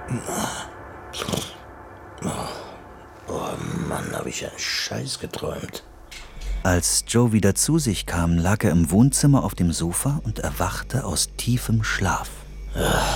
Oh Mann, hab ich einen Scheiß geträumt. Als Joe wieder zu sich kam, lag er im Wohnzimmer auf dem Sofa und erwachte aus tiefem Schlaf.